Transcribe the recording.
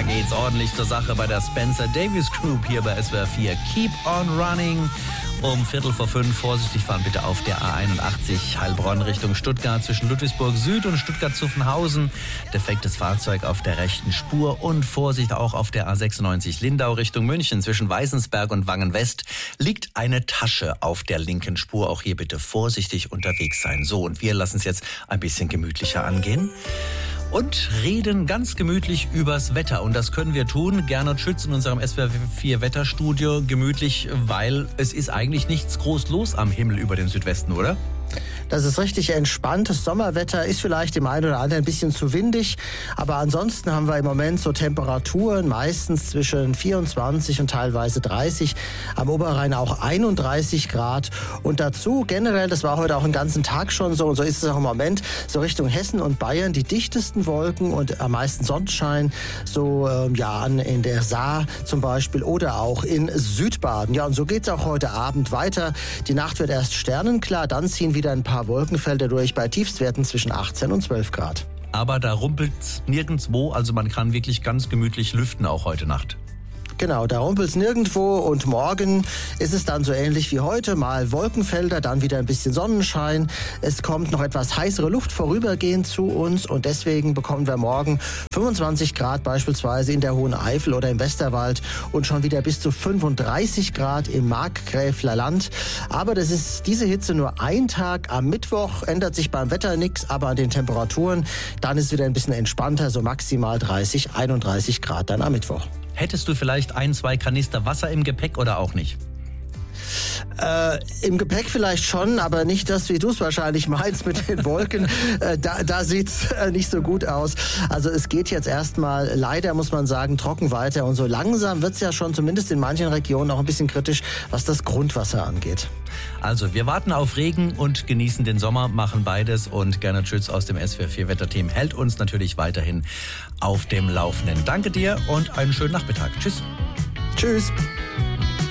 geht's ordentlich zur Sache bei der Spencer Davis Group hier bei SWR 4. Keep on running. Um 4:45 vorsichtig fahren bitte auf der A81 Heilbronn Richtung Stuttgart zwischen Ludwigsburg Süd und Stuttgart-Zuffenhausen. Defektes Fahrzeug auf der rechten Spur und Vorsicht auch auf der A96 Lindau Richtung München zwischen Weißensberg und Wangen-West liegt eine Tasche auf der linken Spur. Auch hier bitte vorsichtig unterwegs sein. So, und wir lassen es jetzt ein bisschen gemütlicher angehen. Und reden ganz gemütlich übers Wetter. Und das können wir tun. Gernot Schütz in unserem SWR 4 Wetterstudio. Gemütlich, weil es ist eigentlich nichts groß los am Himmel über den Südwesten, oder? Das ist richtig entspanntes Sommerwetter, ist vielleicht dem einen oder anderen ein bisschen zu windig, aber ansonsten haben wir im Moment so Temperaturen meistens zwischen 24 und teilweise 30, am Oberrhein auch 31 Grad und dazu generell, das war heute auch den ganzen Tag schon so und so ist es auch im Moment, so Richtung Hessen und Bayern die dichtesten Wolken und am meisten Sonnenschein, so in der Saar zum Beispiel oder auch in Südbaden. Ja, und so geht's auch heute Abend weiter. Die Nacht wird erst sternenklar, dann ziehen wieder ein paar Wolkenfelder durch bei Tiefstwerten zwischen 18 und 12 Grad. Aber da rumpelt's nirgendwo, also man kann wirklich ganz gemütlich lüften auch heute Nacht. Genau, da rumpelt's nirgendwo und morgen ist es dann so ähnlich wie heute, mal Wolkenfelder, dann wieder ein bisschen Sonnenschein. Es kommt noch etwas heißere Luft vorübergehend zu uns und deswegen bekommen wir morgen 25 Grad beispielsweise in der Hohen Eifel oder im Westerwald und schon wieder bis zu 35 Grad im Markgräfler Land. Aber das ist diese Hitze nur ein Tag. Am Mittwoch ändert sich beim Wetter nichts, aber an den Temperaturen, dann ist es wieder ein bisschen entspannter, so maximal 30, 31 Grad dann am Mittwoch. Hättest du vielleicht 1-2 Kanister Wasser im Gepäck oder auch nicht? Im Gepäck vielleicht schon, aber nicht das, wie du es wahrscheinlich meinst mit den Wolken. Da sieht's nicht so gut aus. Also es geht jetzt erstmal, leider muss man sagen, trocken weiter. Und so langsam wird's ja schon, zumindest in manchen Regionen, auch ein bisschen kritisch, was das Grundwasser angeht. Also wir warten auf Regen und genießen den Sommer, machen beides. Und Gernot Schütz aus dem SWR 4 Wetterteam hält uns natürlich weiterhin auf dem Laufenden. Danke dir und einen schönen Nachmittag. Tschüss. Tschüss.